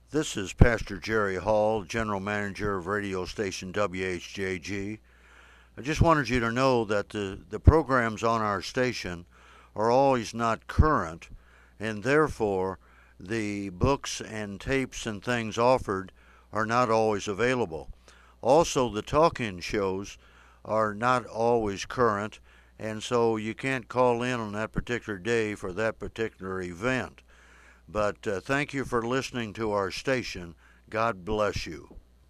This is Pastor Jerry Hall, General Manager of radio station WHJG. I just wanted you to know that the programs on our station are always not current, and therefore the books and tapes and things offered are not always available. Also, the talk-in shows are not always current, and so you can't call in on that particular day for that particular event. But thank you for listening to our station. God bless you.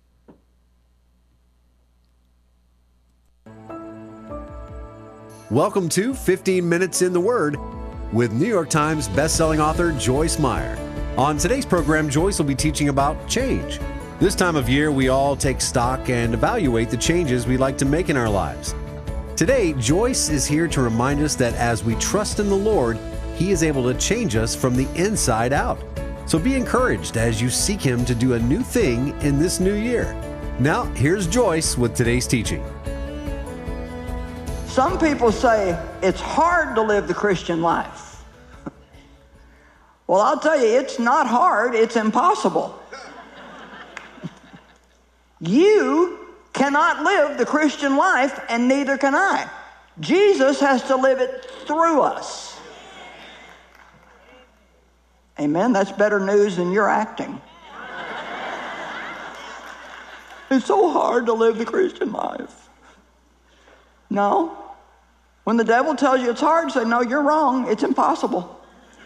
Welcome to 15 Minutes in the Word with New York Times bestselling author Joyce Meyer. On today's program, Joyce will be teaching about change. This time of year, we all take stock and evaluate the changes we'd like to make in our lives. Today, Joyce is here to remind us that as we trust in the Lord, He is able to change us from the inside out. So be encouraged as you seek Him to do a new thing in this new year. Now, here's Joyce with today's teaching. Some people say it's hard to live the Christian life. Well, I'll tell you, it's not hard, it's impossible. You cannot live the Christian life, and neither can I. Jesus has to live it through us. Amen. That's better news than you're acting. It's so hard to live the Christian life. No. When the devil tells you it's hard, say, no, you're wrong. It's impossible.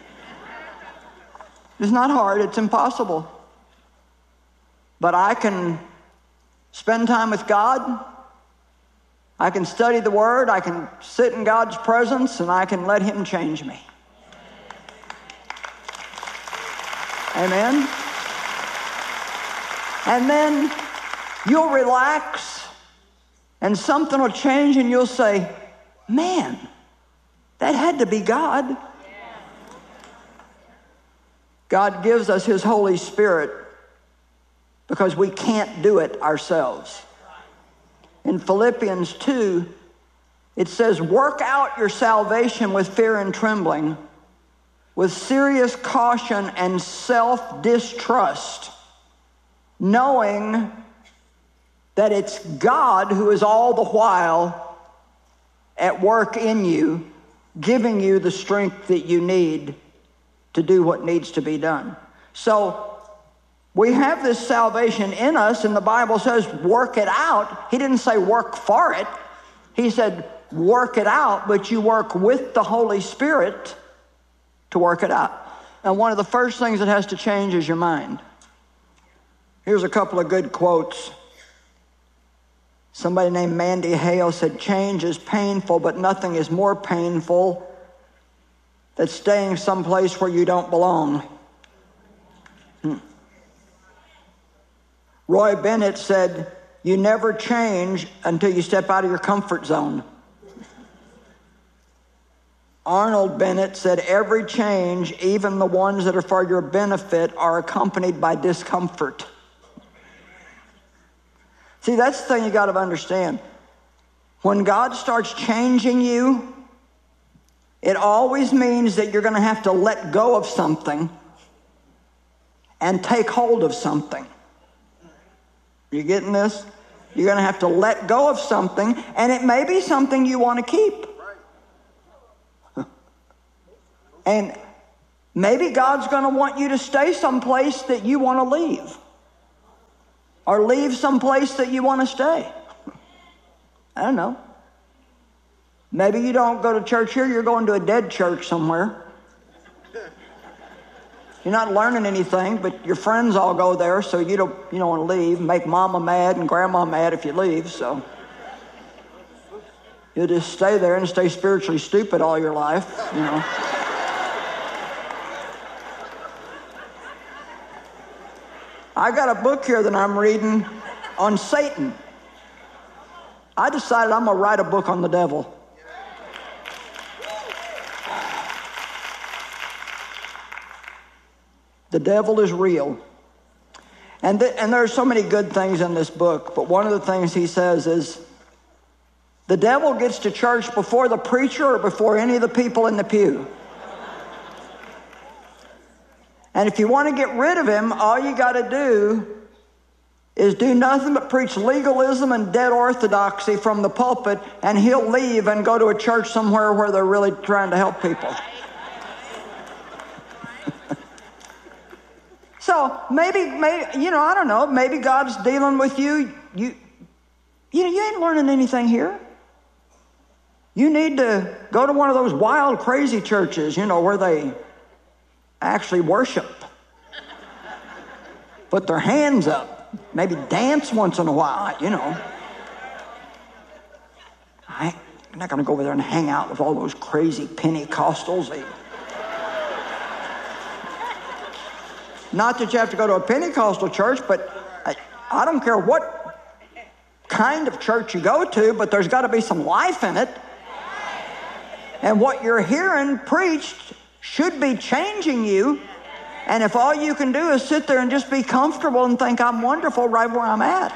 It's not hard. It's impossible. But I can spend time with God. I can study the Word. I can sit in God's presence, and I can let Him change me. Amen. And then you'll relax and something will change and you'll say, man, that had to be God. God gives us His Holy Spirit because we can't do it ourselves. In Philippians 2, it says, work out your salvation with fear and trembling, with serious caution and self-distrust, knowing that it's God who is all the while at work in you, giving you the strength that you need to do what needs to be done. So we have this salvation in us, and the Bible says work it out. He didn't say work for it. He said work it out, but you work with the Holy Spirit to work it out. And one of the first things that has to change is your mind. Here's a couple of good quotes. Somebody named Mandy Hale said, change is painful, but nothing is more painful than staying someplace where you don't belong. Roy Bennett said, you never change until you step out of your comfort zone. Arnold Bennett said, every change, even the ones that are for your benefit, are accompanied by discomfort. See, that's the thing you got to understand. When God starts changing you, it always means that you're going to have to let go of something and take hold of something. You getting this? You're going to have to let go of something, and it may be something you want to keep. And maybe God's going to want you to stay someplace that you want to leave. Or leave someplace that you want to stay. I don't know. Maybe you don't go to church here, you're going to a dead church somewhere. You're not learning anything, but your friends all go there, so you don't want to leave. Make mama mad and grandma mad if you leave, so you'll just stay there and stay spiritually stupid all your life, you know. I got a book here that I'm reading on Satan. I decided I'm going to write a book on the devil. The devil is real. And there are so many good things in this book, but one of the things he says is, the devil gets to church before the preacher or before any of the people in the pew. And if you want to get rid of him, all you got to do is do nothing but preach legalism and dead orthodoxy from the pulpit, and he'll leave and go to a church somewhere where they're really trying to help people. So maybe, I don't know, maybe God's dealing with you. You ain't learning anything here. You need to go to one of those wild, crazy churches, where they actually worship. Put their hands up. Maybe dance once in a while, I'm not going to go over there and hang out with all those crazy Pentecostals. Not that you have to go to a Pentecostal church, but I don't care what kind of church you go to, but there's got to be some life in it. And what you're hearing preached should be changing you. And if all you can do is sit there and just be comfortable and think I'm wonderful right where I'm at.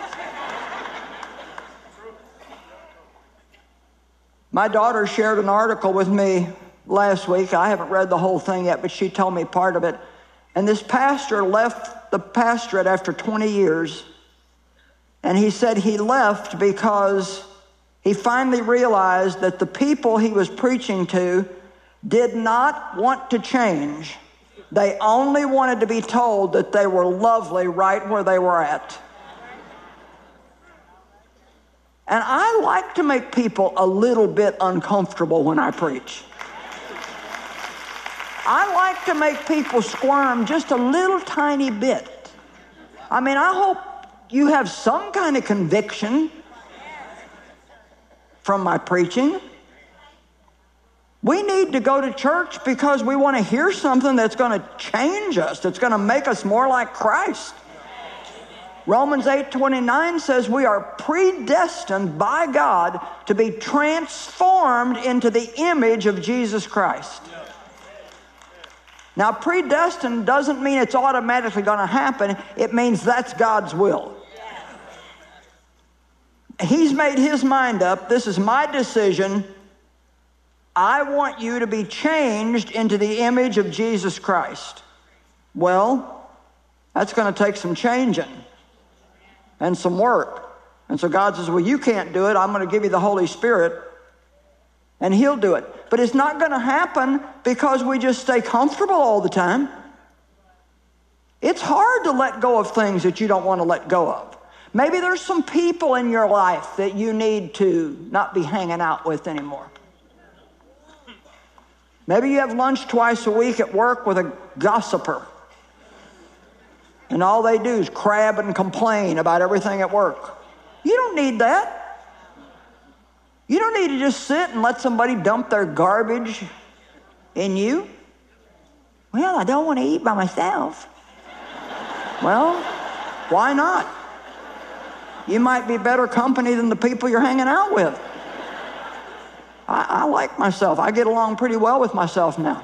My daughter shared an article with me last week. I haven't read the whole thing yet, but she told me part of it. And this pastor left the pastorate after 20 years. And he said he left because he finally realized that the people he was preaching to did not want to change. They only wanted to be told that they were lovely right where they were at. And I like to make people a little bit uncomfortable when I preach. I like to make people squirm just a little tiny bit. I hope you have some kind of conviction from my preaching. We need to go to church because we want to hear something that's going to change us, that's going to make us more like Christ. Romans 8:29 says we are predestined by God to be transformed into the image of Jesus Christ. Now, predestined doesn't mean it's automatically going to happen. It means that's God's will. He's made his mind up. This is my decision. I want you to be changed into the image of Jesus Christ. Well, that's going to take some changing and some work. And so God says, well, you can't do it. I'm going to give you the Holy Spirit, and he'll do it. But it's not going to happen because we just stay comfortable all the time. It's hard to let go of things that you don't want to let go of. Maybe there's some people in your life that you need to not be hanging out with anymore. Maybe you have lunch twice a week at work with a gossiper, and all they do is crab and complain about everything at work. You don't need that. You don't need to just sit and let somebody dump their garbage in you. Well, I don't want to eat by myself. Well, why not? You might be better company than the people you're hanging out with. I like myself. I get along pretty well with myself now.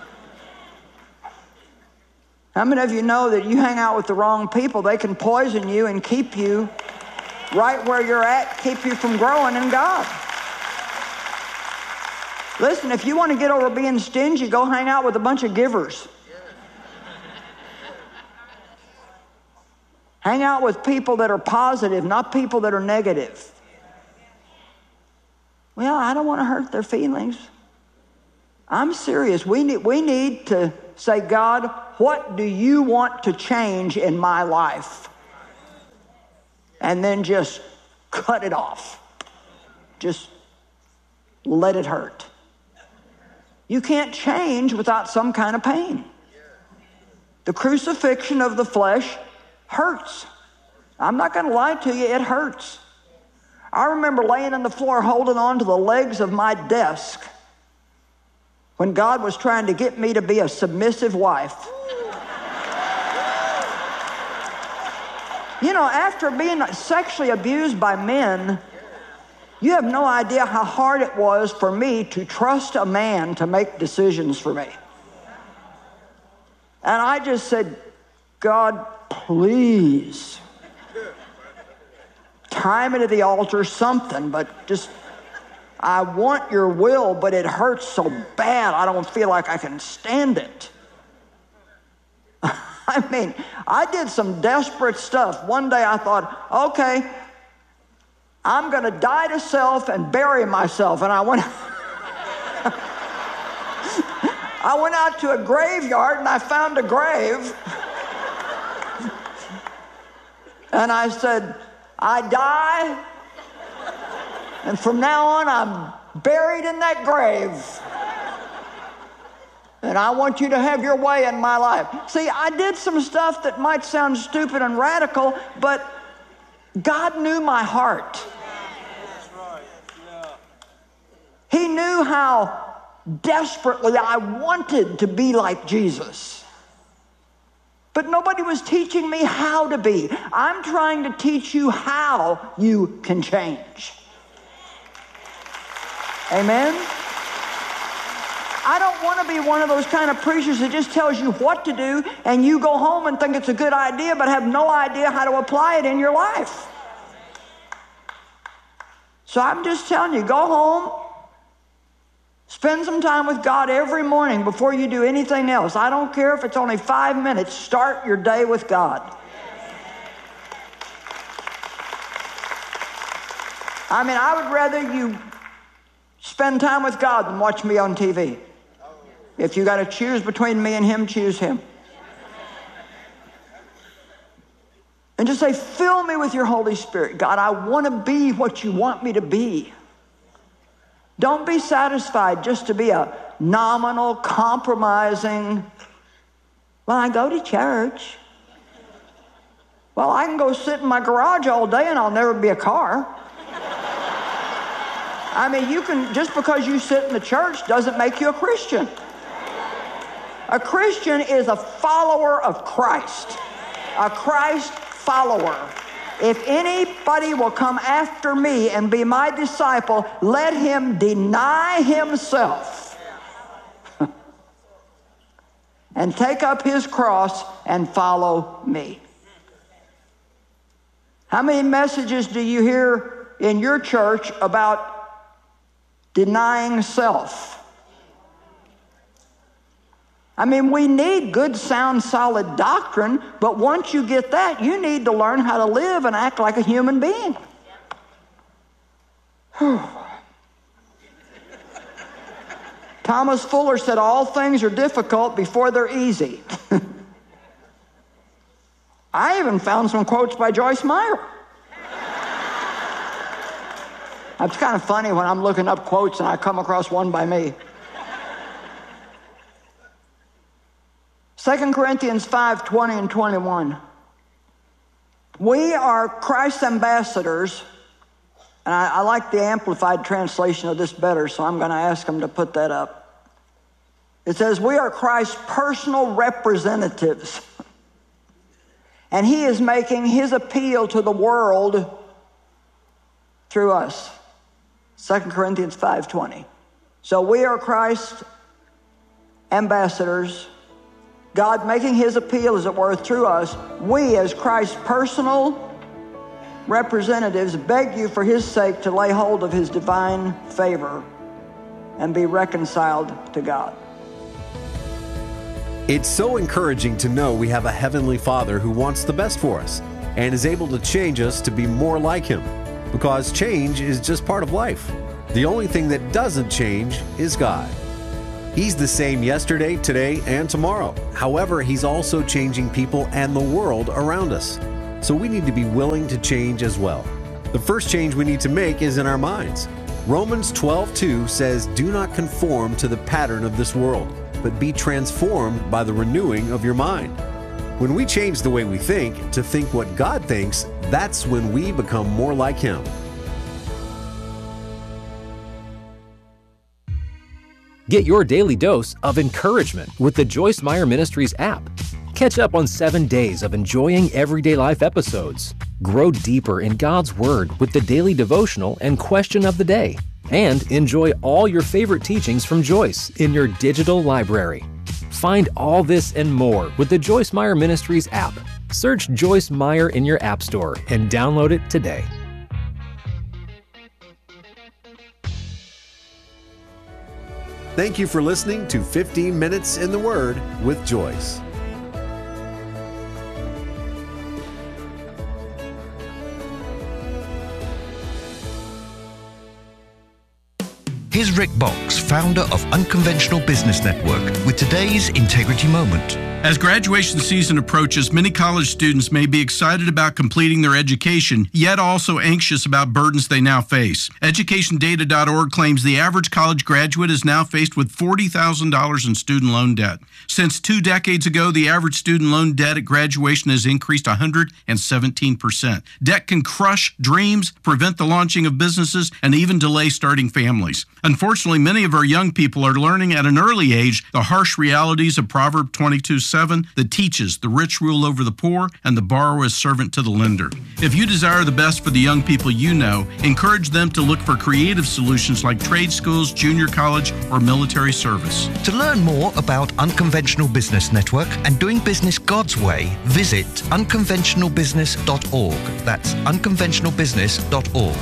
How many of you know that you hang out with the wrong people, they can poison you and keep you right where you're at, keep you from growing in God? Listen, if you want to get over being stingy, go hang out with a bunch of givers. Hang out with people that are positive, not people that are negative. Well, I don't want to hurt their feelings. I'm serious. We need to say, God, what do you want to change in my life? And then just cut it off. Just let it hurt. You can't change without some kind of pain. The crucifixion of the flesh hurts. I'm not going to lie to you, it hurts. I remember laying on the floor holding on to the legs of my desk when God was trying to get me to be a submissive wife. After being sexually abused by men, you have no idea how hard it was for me to trust a man to make decisions for me. And I just said, God, please, tie me to the altar, something, but just, I want your will, but it hurts so bad, I don't feel like I can stand it. I mean, I did some desperate stuff. One day I thought, okay, I'm going to die to self and bury myself. And I went out to a graveyard and I found a grave. And I said, I die, and from now on I'm buried in that grave. And I want you to have your way in my life. See, I did some stuff that might sound stupid and radical, but God knew my heart. He knew how desperately I wanted to be like Jesus. But nobody was teaching me how to be. I'm trying to teach you how you can change. Amen? I don't want to be one of those kind of preachers that just tells you what to do and you go home and think it's a good idea but have no idea how to apply it in your life. So I'm just telling you, go home. Spend some time with God every morning before you do anything else. I don't care if it's only 5 minutes. Start your day with God. I mean, I would rather you spend time with God than watch me on TV. If you got to choose between me and Him, choose Him. And just say, fill me with your Holy Spirit. God, I want to be what you want me to be. Don't be satisfied just to be a nominal, compromising, well, I go to church. Well, I can go sit in my garage all day and I'll never be a car. I mean, you can, just because you sit in the church doesn't make you a Christian. A Christian is a follower of Christ. A Christ follower. If anybody will come after me and be my disciple, let him deny himself and take up his cross and follow me. How many messages do you hear in your church about denying self? I mean, we need good, sound, solid doctrine, but once you get that, you need to learn how to live and act like a human being. Thomas Fuller said, all things are difficult before they're easy. I even found some quotes by Joyce Meyer. It's kind of funny when I'm looking up quotes and I come across one by me. 2 Corinthians 5:20 and 21. We are Christ's ambassadors, and I like the Amplified translation of this better, so I'm going to ask them to put that up. It says, we are Christ's personal representatives, and He is making His appeal to the world through us. 2 Corinthians 5:20. So we are Christ's ambassadors, God making His appeal, as it were, through us. We, as Christ's personal representatives, beg you for His sake to lay hold of His divine favor and be reconciled to God. It's so encouraging to know we have a Heavenly Father who wants the best for us and is able to change us to be more like Him, because change is just part of life. The only thing that doesn't change is God. He's the same yesterday, today, and tomorrow. However, He's also changing people and the world around us. So we need to be willing to change as well. The first change we need to make is in our minds. Romans 12:2 says, do not conform to the pattern of this world, but be transformed by the renewing of your mind. When we change the way we think to think what God thinks, that's when we become more like Him. Get your daily dose of encouragement with the Joyce Meyer Ministries app. Catch up on 7 days of enjoying everyday life episodes. Grow deeper in God's Word with the daily devotional and question of the day. And enjoy all your favorite teachings from Joyce in your digital library. Find all this and more with the Joyce Meyer Ministries app. Search Joyce Meyer in your app store and download it today. Thank you for listening to 15 Minutes in the Word with Joyce. Here's Rick Box, founder of Unconventional Business Network, with today's Integrity Moment. As graduation season approaches, many college students may be excited about completing their education, yet also anxious about burdens they now face. EducationData.org claims the average college graduate is now faced with $40,000 in student loan debt. Since 2 decades ago, the average student loan debt at graduation has increased 117%. Debt can crush dreams, prevent the launching of businesses, and even delay starting families. Unfortunately, many of our young people are learning at an early age the harsh realities of Proverb 22:7 that teaches the rich rule over the poor and the borrower is servant to the lender. If you desire the best for the young people you know, encourage them to look for creative solutions like trade schools, junior college, or military service. To learn more about Unconventional Business Network and doing business God's way, visit unconventionalbusiness.org. That's unconventionalbusiness.org.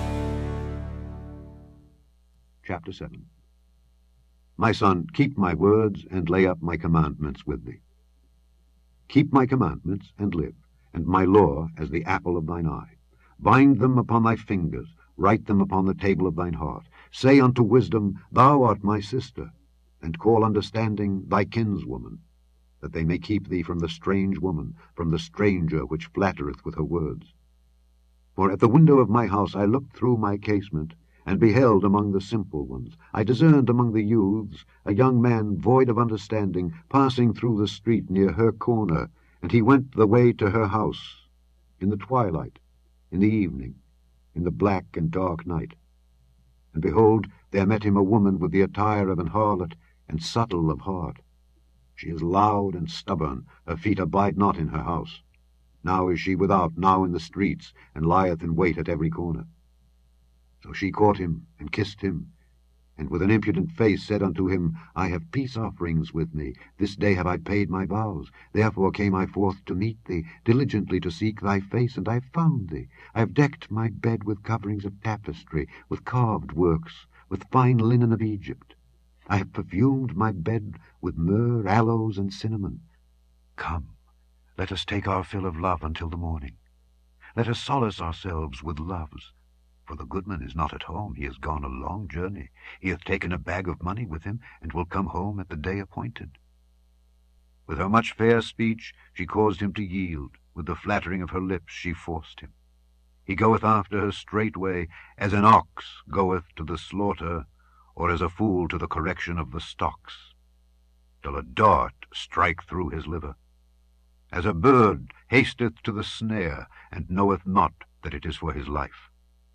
Chapter 7. My son, keep my words and lay up my commandments with thee. Keep my commandments and live, and my law as the apple of thine eye. Bind them upon thy fingers, write them upon the table of thine heart. Say unto wisdom, Thou art my sister, and call understanding thy kinswoman, that they may keep thee from the strange woman, from the stranger which flattereth with her words. For at the window of my house I looked through my casement, and beheld among the simple ones. I discerned among the youths a young man void of understanding, passing through the street near her corner, and he went the way to her house, in the twilight, in the evening, in the black and dark night. And behold, there met him a woman with the attire of an harlot, and subtle of heart. She is loud and stubborn, her feet abide not in her house. Now is she without, now in the streets, and lieth in wait at every corner. So she caught him, and kissed him, and with an impudent face said unto him, I have peace offerings with me, this day have I paid my vows, therefore came I forth to meet thee, diligently to seek thy face, and I have found thee. I have decked my bed with coverings of tapestry, with carved works, with fine linen of Egypt. I have perfumed my bed with myrrh, aloes, and cinnamon. Come, let us take our fill of love until the morning. Let us solace ourselves with loves. For the goodman is not at home, he has gone a long journey. He hath taken a bag of money with him, and will come home at the day appointed. With her much fair speech she caused him to yield, with the flattering of her lips she forced him. He goeth after her straightway, as an ox goeth to the slaughter, or as a fool to the correction of the stocks, till a dart strike through his liver. As a bird hasteth to the snare, and knoweth not that it is for his life.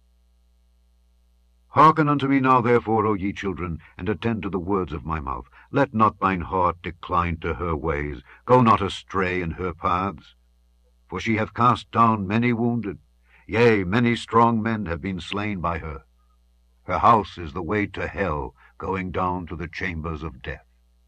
Hearken unto me now, therefore, O ye children, and attend to the words of my mouth. Let not thine heart decline to her ways. Go not astray in her paths. For she hath cast down many wounded. Yea, many strong men have been slain by her. Her house is the way to hell, going down to the chambers of death.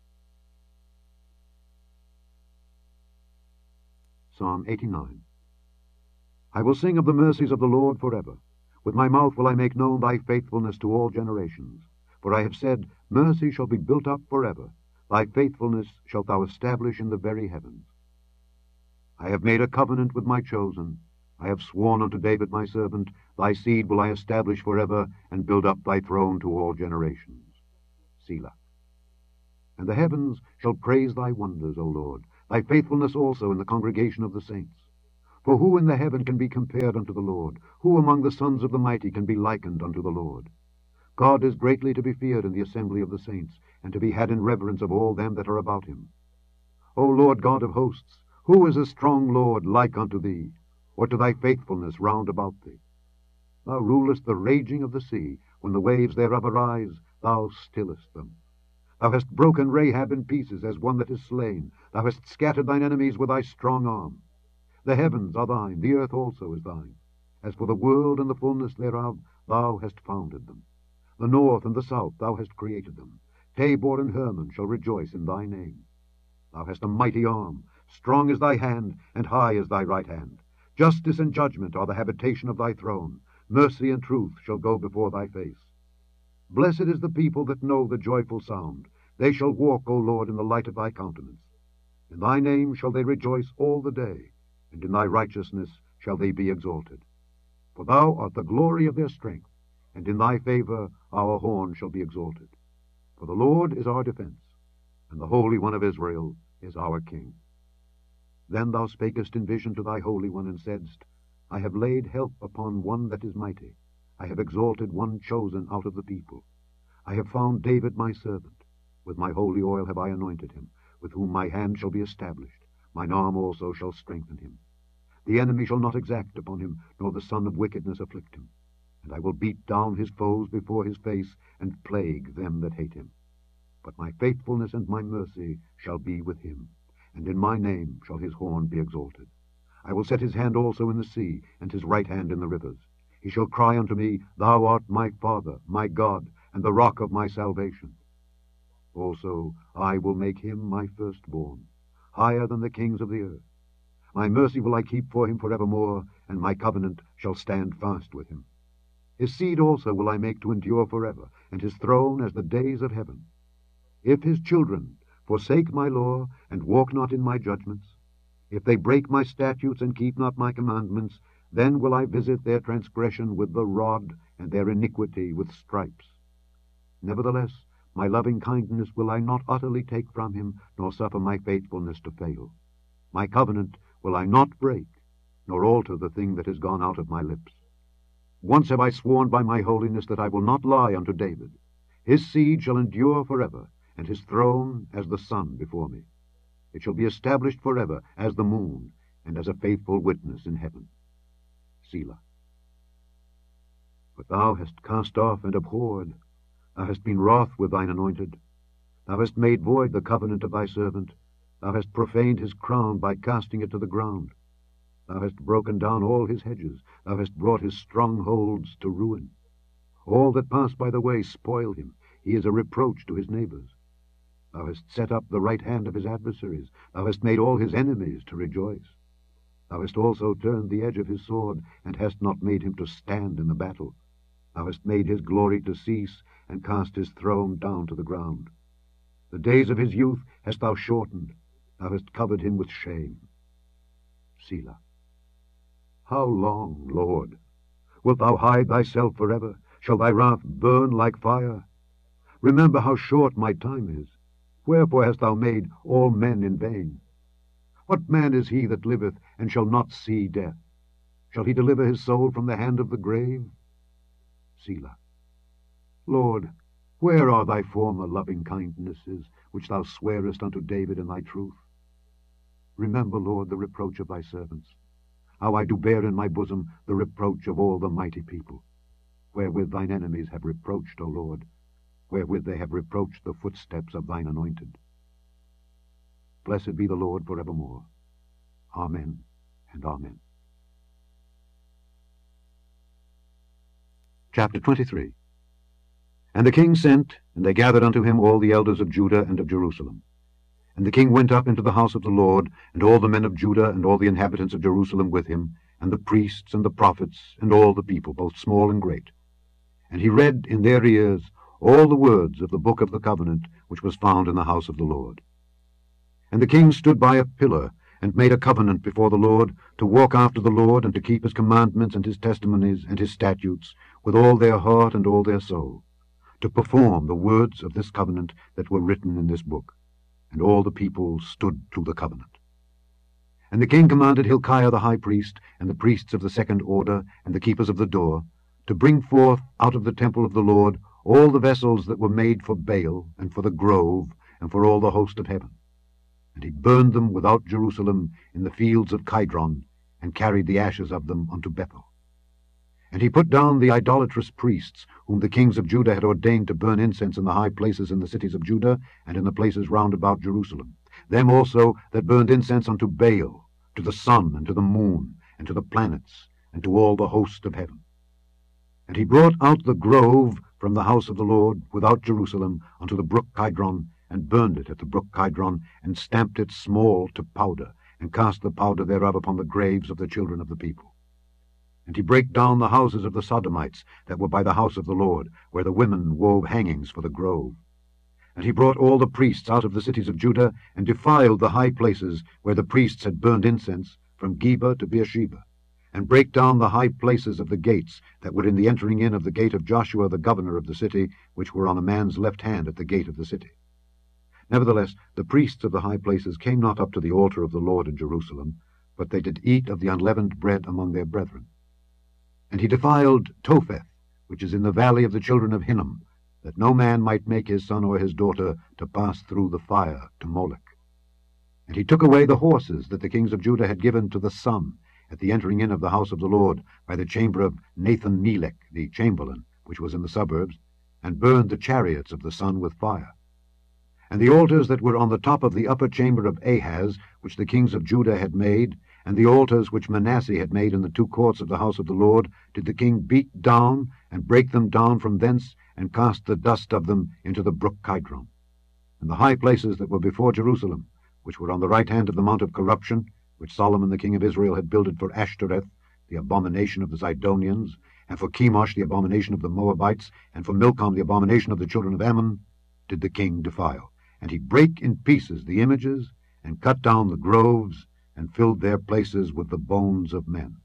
Psalm 89. I will sing of the mercies of the Lord forever. With my mouth will I make known thy faithfulness to all generations. For I have said, Mercy shall be built up forever. Thy faithfulness shalt thou establish in the very heavens. I have made a covenant with my chosen. I have sworn unto David my servant, Thy seed will I establish forever, and build up thy throne to all generations. Selah. And the heavens shall praise thy wonders, O Lord, thy faithfulness also in the congregation of the saints. For who in the heaven can be compared unto the Lord? Who among the sons of the mighty can be likened unto the Lord? God is greatly to be feared in the assembly of the saints, and to be had in reverence of all them that are about him. O Lord God of hosts, who is a strong Lord like unto thee, or to thy faithfulness round about thee? Thou rulest the raging of the sea. When the waves thereof arise, thou stillest them. Thou hast broken Rahab in pieces as one that is slain. Thou hast scattered thine enemies with thy strong arm. The heavens are thine, the earth also is thine. As for the world and the fullness thereof, thou hast founded them. The north and the south thou hast created them. Tabor and Hermon shall rejoice in thy name. Thou hast a mighty arm, strong is thy hand, and high is thy right hand. Justice and judgment are the habitation of thy throne. Mercy and truth shall go before thy face. Blessed is the people that know the joyful sound. They shall walk, O Lord, in the light of thy countenance. In thy name shall they rejoice all the day, and in thy righteousness shall they be exalted. For thou art the glory of their strength, and in thy favor our horn shall be exalted. For the Lord is our defense, and the Holy One of Israel is our King. Then thou spakest in vision to thy Holy One, and saidst, I have laid help upon one that is mighty. I have exalted one chosen out of the people. I have found David my servant. With my holy oil have I anointed him, with whom my hand shall be established. Mine arm also shall strengthen him. The enemy shall not exact upon him, nor the son of wickedness afflict him. And I will beat down his foes before his face, and plague them that hate him. But my faithfulness and my mercy shall be with him, and in my name shall his horn be exalted. I will set his hand also in the sea, and his right hand in the rivers. He shall cry unto me, Thou art my Father, my God, and the rock of my salvation. Also I will make him my firstborn, higher than the kings of the earth. My mercy will I keep for him forevermore, and my covenant shall stand fast with him. His seed also will I make to endure forever, and his throne as the days of heaven. If his children forsake my law, and walk not in my judgments, if they break my statutes and keep not my commandments, then will I visit their transgression with the rod, and their iniquity with stripes. Nevertheless, my loving kindness will I not utterly take from him, nor suffer my faithfulness to fail. My covenant will I not break, nor alter the thing that is gone out of my lips. Once have I sworn by my holiness that I will not lie unto David. His seed shall endure forever, and his throne as the sun before me. It shall be established forever as the moon, and as a faithful witness in heaven. Selah. But thou hast cast off and abhorred. Thou hast been wroth with thine anointed. Thou hast made void the covenant of thy servant. Thou hast profaned his crown by casting it to the ground. Thou hast broken down all his hedges. Thou hast brought his strongholds to ruin. All that pass by the way spoil him. He is a reproach to his neighbors. Thou hast set up the right hand of his adversaries. Thou hast made all his enemies to rejoice. Thou hast also turned the edge of his sword, and hast not made him to stand in the battle. Thou hast made his glory to cease, and cast his throne down to the ground. The days of his youth hast thou shortened. Thou hast covered him with shame. Selah. How long, Lord? Wilt thou hide thyself forever? Shall thy wrath burn like fire? Remember how short my time is. Wherefore hast thou made all men in vain? What man is he that liveth, and shall not see death? Shall he deliver his soul from the hand of the grave? Selah. Lord, where are thy former loving kindnesses, which thou swearest unto David in thy truth? Remember, Lord, the reproach of thy servants, how I do bear in my bosom the reproach of all the mighty people, wherewith thine enemies have reproached, O Lord, wherewith they have reproached the footsteps of thine anointed. Blessed be the Lord forevermore. Amen and amen. Chapter 23. And the king sent, and they gathered unto him all the elders of Judah and of Jerusalem. And the king went up into the house of the Lord, and all the men of Judah and all the inhabitants of Jerusalem with him, and the priests and the prophets, and all the people, both small and great. And he read in their ears all the words of the book of the covenant, which was found in the house of the Lord. And the king stood by a pillar, and made a covenant before the Lord, to walk after the Lord, and to keep his commandments and his testimonies and his statutes, with all their heart and all their soul, to perform the words of this covenant that were written in this book. And all the people stood to the covenant. And the king commanded Hilkiah the high priest, and the priests of the second order, and the keepers of the door, to bring forth out of the temple of the Lord all the vessels that were made for Baal, and for the grove, and for all the host of heaven. And he burned them without Jerusalem in the fields of Kidron, and carried the ashes of them unto Bethel. And he put down the idolatrous priests, whom the kings of Judah had ordained to burn incense in the high places in the cities of Judah, and in the places round about Jerusalem, them also that burned incense unto Baal, to the sun, and to the moon, and to the planets, and to all the host of heaven. And he brought out the grove from the house of the Lord without Jerusalem unto the brook Kidron, and burned it at the brook Kidron, and stamped it small to powder, and cast the powder thereof upon the graves of the children of the people. And he brake down the houses of the Sodomites that were by the house of the Lord, where the women wove hangings for the grove. And he brought all the priests out of the cities of Judah, and defiled the high places where the priests had burned incense, from Geba to Beersheba. and brake down the high places of the gates that were in the entering in of the gate of Joshua the governor of the city, which were on a man's left hand at the gate of the city. Nevertheless, the priests of the high places came not up to the altar of the Lord in Jerusalem, but they did eat of the unleavened bread among their brethren. And he defiled Topheth, which is in the valley of the children of Hinnom, that no man might make his son or his daughter to pass through the fire to Moloch. And he took away the horses that the kings of Judah had given to the sun, at the entering in of the house of the Lord, by the chamber of Nathan-Melech the chamberlain, which was in the suburbs, and burned the chariots of the sun with fire. And the altars that were on the top of the upper chamber of Ahaz, which the kings of Judah had made, and the altars which Manasseh had made in the two courts of the house of the Lord, did the king beat down, and break them down from thence, and cast the dust of them into the brook Kidron. And the high places that were before Jerusalem, which were on the right hand of the mount of corruption, which Solomon the king of Israel had builded for Ashtoreth, the abomination of the Zidonians, and for Chemosh, the abomination of the Moabites, and for Milcom, the abomination of the children of Ammon, did the king defile. And he brake in pieces the images, and cut down the groves, and filled their places with the bones of men.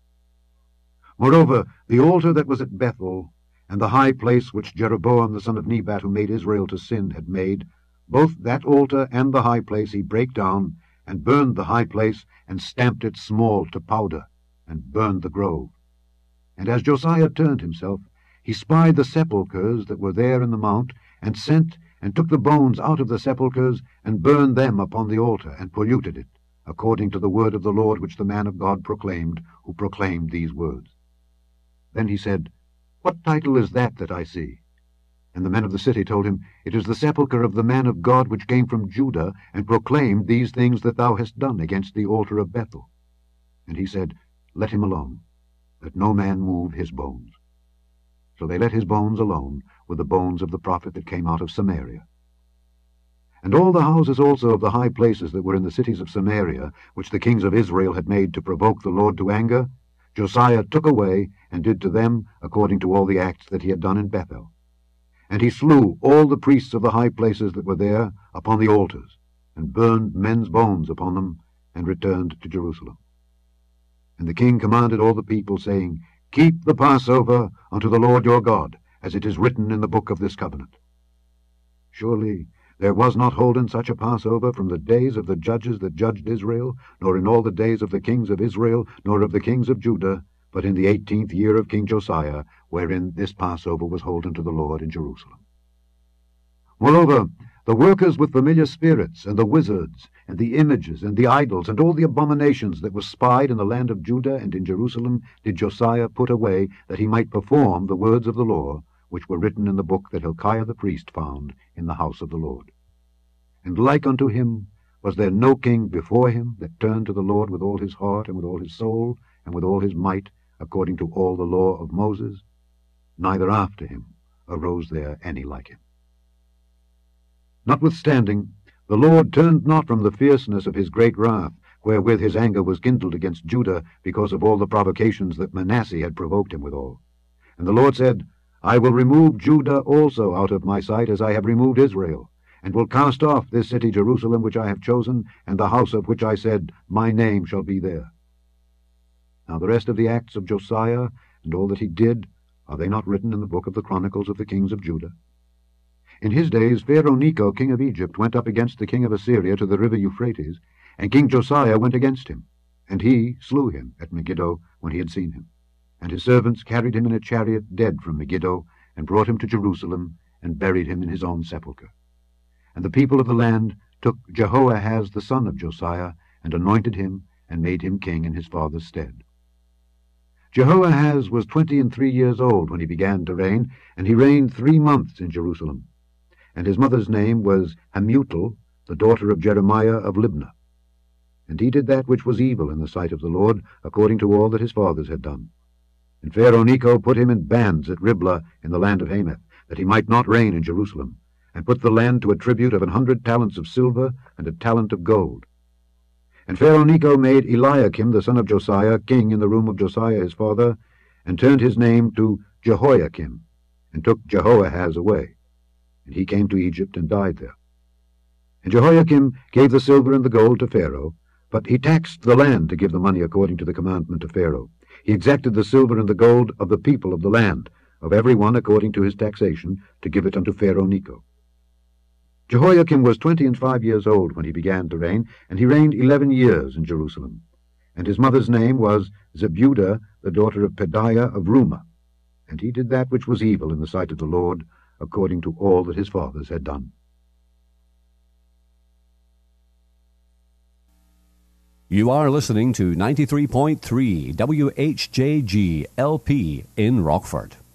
Moreover, the altar that was at Bethel, and the high place which Jeroboam the son of Nebat, who made Israel to sin, had made, both that altar and the high place he brake down, and burned the high place, and stamped it small to powder, and burned the grove. And as Josiah turned himself, he spied the sepulchres that were there in the mount, and sent and took the bones out of the sepulchres, and burned them upon the altar, and polluted it, according to the word of the Lord which the man of God proclaimed, who proclaimed these words. Then he said, What title is that I see? And the men of the city told him, It is the sepulchre of the man of God which came from Judah, and proclaimed these things that thou hast done against the altar of Bethel. And he said, Let him alone, that no man move his bones. So they let his bones alone, with the bones of the prophet that came out of Samaria. And all the houses also of the high places that were in the cities of Samaria, which the kings of Israel had made to provoke the Lord to anger, Josiah took away, and did to them according to all the acts that he had done in Bethel. And he slew all the priests of the high places that were there upon the altars, and burned men's bones upon them, and returned to Jerusalem. And the king commanded all the people, saying, Keep the Passover unto the Lord your God, as it is written in the book of this covenant. Surely there was not holden such a Passover from the days of the judges that judged Israel, nor in all the days of the kings of Israel, nor of the kings of Judah, but in the 18th year of King Josiah, wherein this Passover was holden to the Lord in Jerusalem. Moreover, the workers with familiar spirits, and the wizards, and the images, and the idols, and all the abominations that were spied in the land of Judah and in Jerusalem, did Josiah put away, that he might perform the words of the law, which were written in the book that Hilkiah the priest found in the house of the Lord. And like unto him was there no king before him that turned to the Lord with all his heart, and with all his soul, and with all his might, according to all the law of Moses, neither after him arose there any like him. Notwithstanding, the Lord turned not from the fierceness of his great wrath, wherewith his anger was kindled against Judah, because of all the provocations that Manasseh had provoked him withal. And the Lord said, I will remove Judah also out of my sight, as I have removed Israel, and will cast off this city Jerusalem which I have chosen, and the house of which I said, My name shall be there. Now the rest of the acts of Josiah, and all that he did, are they not written in the book of the Chronicles of the kings of Judah? In his days Pharaoh Necho, king of Egypt, went up against the king of Assyria to the river Euphrates, and King Josiah went against him, and he slew him at Megiddo when he had seen him. And his servants carried him in a chariot dead from Megiddo, and brought him to Jerusalem, and buried him in his own sepulchre. And the people of the land took Jehoahaz the son of Josiah, and anointed him, and made him king in his father's stead. Jehoahaz was 23 years old when he began to reign, and he reigned 3 months in Jerusalem. And his mother's name was Hamutal, the daughter of Jeremiah of Libnah. And he did that which was evil in the sight of the Lord, according to all that his fathers had done. And Pharaoh Necho put him in bands at Riblah in the land of Hamath, that he might not reign in Jerusalem, and put the land to a tribute of 100 talents of silver and a talent of gold. And Pharaoh Necho made Eliakim the son of Josiah king in the room of Josiah his father, and turned his name to Jehoiakim, and took Jehoahaz away. And he came to Egypt and died there. And Jehoiakim gave the silver and the gold to Pharaoh, but he taxed the land to give the money according to the commandment of Pharaoh. He exacted the silver and the gold of the people of the land, of every one according to his taxation, to give it unto Pharaoh Necho. Jehoiakim was 25 years old when he began to reign, and he reigned 11 years in Jerusalem. And his mother's name was Zebudah, the daughter of Pedaiah of Rumah. And he did that which was evil in the sight of the Lord, according to all that his fathers had done. You are listening to 93.3 WHJG LP in Rockford.